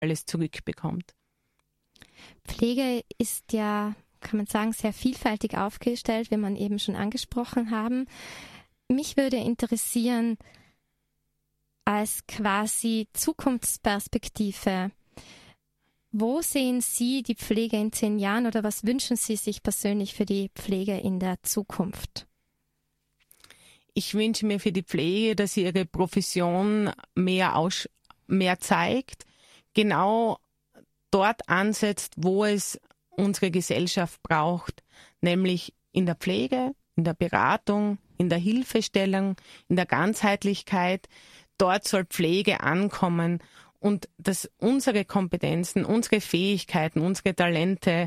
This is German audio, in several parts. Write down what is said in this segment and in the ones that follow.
alles zurückbekommt. Pflege ist ja, kann man sagen, sehr vielfältig aufgestellt, wie man eben schon angesprochen haben. Mich würde interessieren, als quasi Zukunftsperspektive, wo sehen Sie die Pflege in 10 Jahren oder was wünschen Sie sich persönlich für die Pflege in der Zukunft? Ich wünsche mir für die Pflege, dass sie ihre Profession mehr zeigt, genau dort ansetzt, wo es unsere Gesellschaft braucht, nämlich in der Pflege, in der Beratung, in der Hilfestellung, in der Ganzheitlichkeit. Dort soll Pflege ankommen und dass unsere Kompetenzen, unsere Fähigkeiten, unsere Talente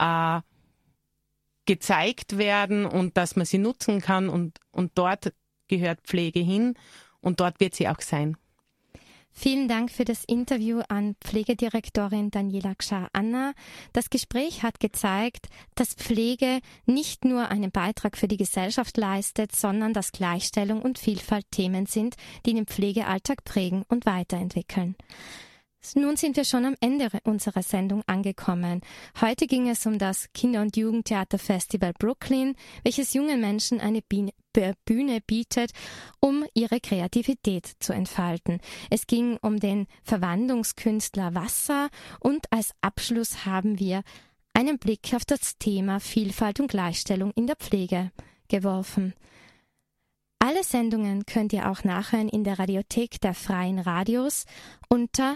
gezeigt werden und dass man sie nutzen kann und dort gehört Pflege hin und dort wird sie auch sein. Vielen Dank für das Interview an Pflegedirektorin Daniela Gscher-Anna. Das Gespräch hat gezeigt, dass Pflege nicht nur einen Beitrag für die Gesellschaft leistet, sondern dass Gleichstellung und Vielfalt Themen sind, die den Pflegealltag prägen und weiterentwickeln. Nun sind wir schon am Ende unserer Sendung angekommen. Heute ging es um das Kinder- und Jugendtheaterfestival Brooklyn, welches jungen Menschen eine Bühne bietet, um ihre Kreativität zu entfalten. Es ging um den Verwandlungskünstler Wasser und als Abschluss haben wir einen Blick auf das Thema Vielfalt und Gleichstellung in der Pflege geworfen. Alle Sendungen könnt ihr auch nachhören in der Radiothek der Freien Radios unter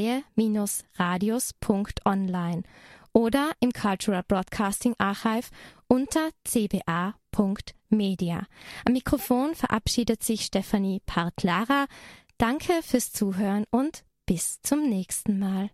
freie-radios.online oder im Cultural Broadcasting Archive unter cba.media. Am Mikrofon verabschiedet sich Stefanie Part-Lara. Danke fürs Zuhören und bis zum nächsten Mal.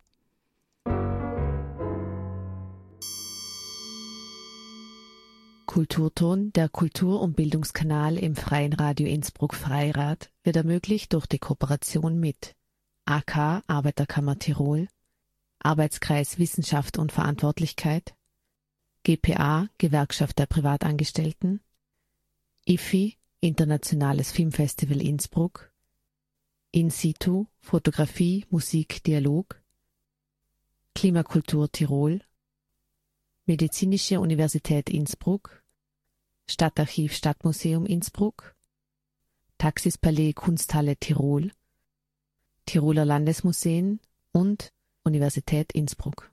Kulturton, der Kultur- und Bildungskanal im Freien Radio Innsbruck Freirad, wird ermöglicht durch die Kooperation mit AK Arbeiterkammer Tirol, Arbeitskreis Wissenschaft und Verantwortlichkeit, GPA Gewerkschaft der Privatangestellten, IFI Internationales Filmfestival Innsbruck, In situ Fotografie, Musik, Dialog, Klimakultur Tirol, Medizinische Universität Innsbruck, Stadtarchiv Stadtmuseum Innsbruck, Taxispalais Kunsthalle Tirol, Tiroler Landesmuseen und Universität Innsbruck.